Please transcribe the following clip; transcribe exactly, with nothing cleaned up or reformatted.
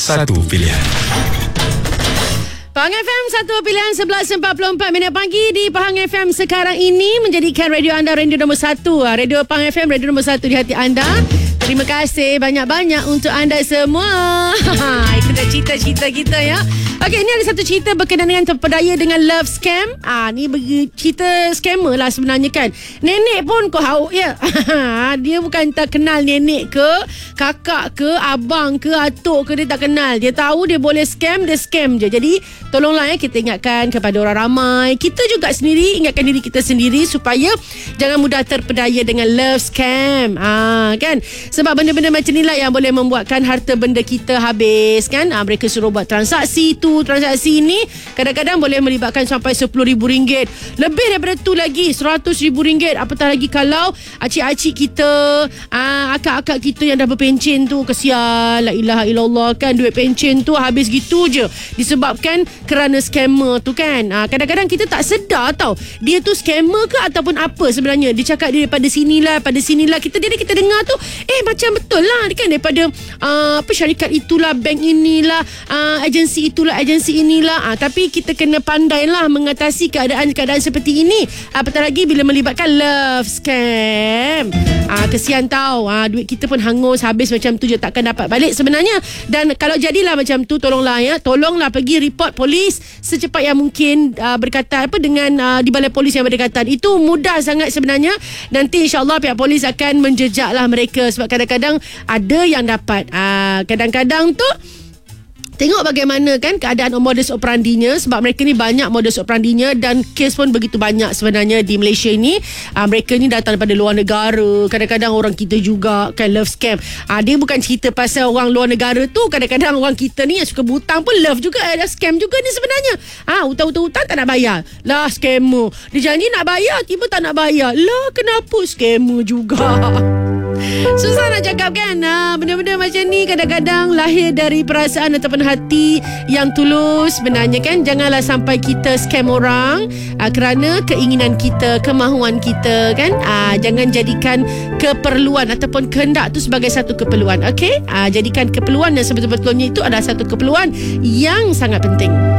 Satu pilihan. Pahang F M, satu pilihan sebelas empat puluh empat minit pagi di Pahang F M sekarang ini menjadikan radio anda radio nombor satu. Radio Pahang F M, radio nombor satu di hati anda. Terima kasih banyak-banyak untuk anda semua. Itu dah cerita-cerita kita ya. Okey, ini ada satu cerita berkenaan dengan terpedaya dengan love scam. Ah, ni bagi cerita scammer lah sebenarnya kan. Nenek pun kau hauk ya. Dia bukan tak kenal nenek ke, kakak ke, abang ke, atuk ke, dia tak kenal. Dia tahu dia boleh scam, dia scam je. Jadi tolonglah ya kita ingatkan kepada orang ramai. Kita juga sendiri ingatkan diri kita sendiri supaya jangan mudah terpedaya dengan love scam. Ah, kan? Sebab benda-benda macam ni lah yang boleh membuatkan harta benda kita habis kan. Ah, mereka suruh buat transaksi tu, transaksi ini kadang-kadang boleh melibatkan sampai sepuluh ribu ringgit. Lebih daripada tu lagi seratus ribu ringgit. Apatah lagi kalau acik-acik kita, aa, akak-akak kita yang dah berpencen tu, kesian, la ilaha illallah kan, duit pencen tu habis gitu je disebabkan kerana scammer tu kan. Aa, kadang-kadang kita tak sedar tau dia tu scammer ke ataupun apa sebenarnya. Dia cakap dia daripada sinilah, pada sinilah. Kita jadi kita dengar tu eh macam betul lah kan, daripada aa, apa syarikat itulah, bank inilah, aa, agensi itulah, agensi inilah. Ah, tapi kita kena pandailah mengatasi keadaan-keadaan seperti ini. Apatah lagi bila melibatkan love scam. Ah, kesian tau. Ah, duit kita pun hangus habis macam tu je, takkan dapat balik sebenarnya. Dan kalau jadilah macam tu, tolonglah ya, tolonglah pergi report polis secepat yang mungkin, ah, berkaitan apa dengan ah, di balai polis yang berdekatan. Itu mudah sangat sebenarnya. Nanti insya-Allah pihak polis akan menjejaklah mereka sebab kadang-kadang ada yang dapat. Ah, kadang-kadang tu tengok bagaimana kan keadaan modus operandinya, sebab mereka ni banyak modus operandinya dan kes pun begitu banyak sebenarnya di Malaysia ini. Uh, mereka ni datang daripada luar negara, kadang-kadang orang kita juga kan love scam. Uh, dia bukan cerita pasal orang luar negara tu, kadang-kadang orang kita ni yang suka berhutang pun love juga, ada scam juga ni sebenarnya. Ah, uh, hutang-hutang tak nak bayar. Lah scammer. Dia janji nak bayar, tiba tak nak bayar. Lah kenapa scammer juga? Susah nak cakap kan. ha, Benda-benda macam ni kadang-kadang lahir dari perasaan ataupun hati yang tulus sebenarnya kan. Janganlah sampai kita scam orang ha, kerana keinginan kita, kemahuan kita kan. ha, Jangan jadikan keperluan ataupun kehendak tu sebagai satu keperluan. Okey, ha, jadikan keperluan yang sebetul-betulnya itu adalah satu keperluan yang sangat penting.